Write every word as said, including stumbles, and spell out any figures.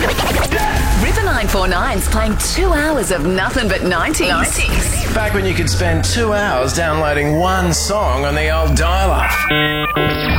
Ripper nine four nine's playing two hours of nothing but nineties. nineties. Back when you could spend two hours downloading one song on the old dial-up.